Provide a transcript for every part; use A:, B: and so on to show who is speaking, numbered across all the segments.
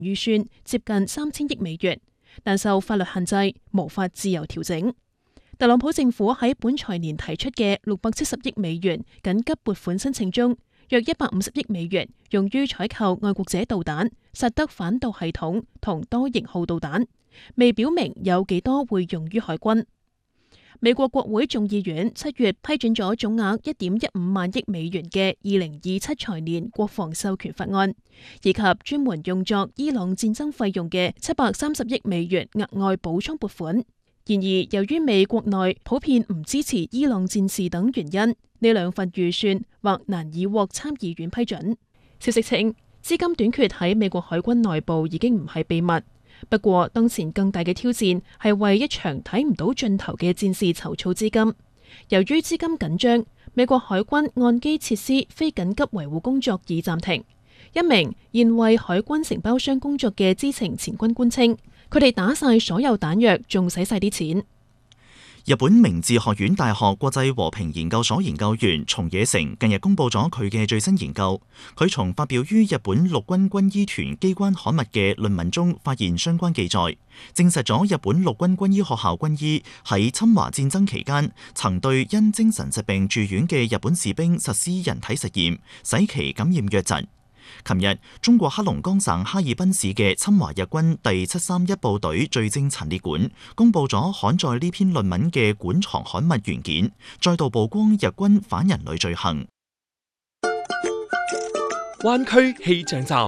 A: 預算接近3000億美元，但受法律限制，無法自由調整。特朗普政府喺本財年提出嘅670億美元緊急撥款申請中，約150億美元用於採購愛國者導彈、薩德反導系統同多型號導彈，未表明有幾多會用於海軍。美國國會眾議院7月批准咗總額1.15萬億美元嘅2027財年國防授權法案，以及專門用作伊朗戰爭費用嘅730億美元額外補充撥款。然而，由於美國內普遍唔支持伊朗戰事等原因，呢兩份預算或難以獲參議院批准。消息稱，資金短缺喺美國海軍內部已經唔係秘密。不過，當前更大嘅挑戰係為一場睇唔到盡頭嘅戰事籌措資金。由於資金緊張，美國海軍岸基設施非緊急維護工作已暫停。一名現為海軍承包商工作嘅知情前軍官稱，佢哋打晒所有彈藥，仲使晒啲錢。
B: 日本明治學院大學國際和平研究所研究員松野成近日公布咗佢嘅最新研究。佢從發表於日本陸軍軍醫團機關刊物嘅論文中發現相關記載，證實咗日本陸軍軍醫學校軍醫喺侵華戰爭期間曾對因精神疾病住院嘅日本士兵實施人體實驗，使其感染瘧疾。琴日，中國黑龍江省哈爾濱市嘅侵華日軍第731部隊罪證陳列館公布咗刊載呢篇論文嘅館藏刊物原件，再度曝光日軍反人類罪行。
C: 灣區氣象站。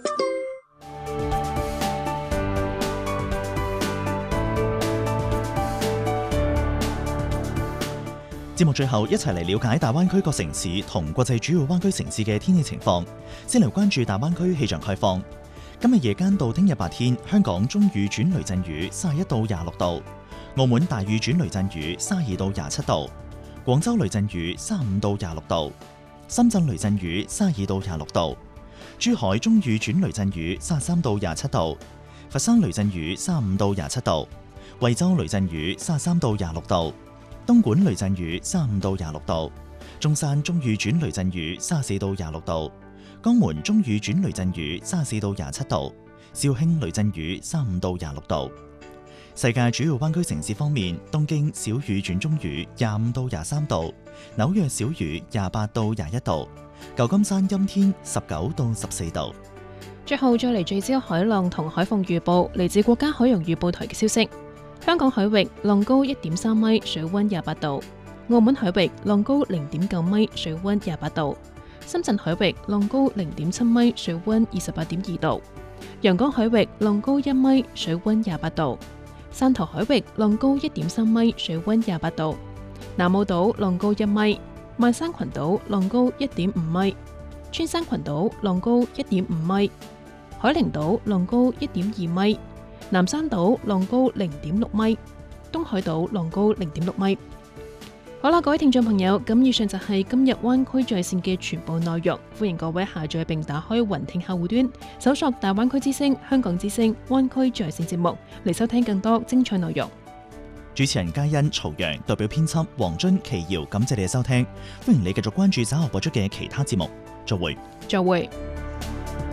B: 節目最後一齊嚟了解大灣區各城市同國際主要灣區城市嘅天氣情況。先嚟關注大灣區氣象概況。今日夜間到聽日白天，香港中雨轉雷陣雨31到26度；澳門大雨轉雷陣雨32到27度；廣州雷陣雨35到26度；深圳雷陣雨32到26度；珠海中雨轉雷陣雨33到27度；佛山雷陣雨35到27度；惠州雷陣雨33到26度。東莞雷陣雨35到26度，中山中雨轉雷陣雨34到26度，江門中雨轉雷陣雨34到27度，肇慶雷陣雨35到26度。世界主要灣區城市方面，東京小雨轉中雨25到23度，紐約小雨28到21度，舊金山陰天19到14度。
A: 最後再嚟聚焦海浪同海況預報，嚟自國家海洋預報台嘅消息。香港海域浪高1.3米，水溫28度；澳門海域浪高0.9米，水溫28度；深圳海域浪高0.7米，水溫28.2度；陽江海域浪高1米，水溫28度；汕頭海域浪高1.3米，水溫28度；南澳島浪高1米；萬山群島浪高1.5米；穿山群島浪高1.5米；海陵島浪高1.2米。南山島浪高0.6米，東海島浪高0.6米。好啦，各位聽眾朋友，咁以上就係今日灣區在線嘅全部內容。歡迎各位下載並打開雲聽客戶端，搜索大灣區之聲、香港之聲、灣區在線節目嚟收聽更多精彩內容。
B: 主持人嘉欣、曹陽代表編輯黃津、奇瑤，感謝你嘅收聽。歡迎你繼續關注稍後播出嘅其他節目。再會。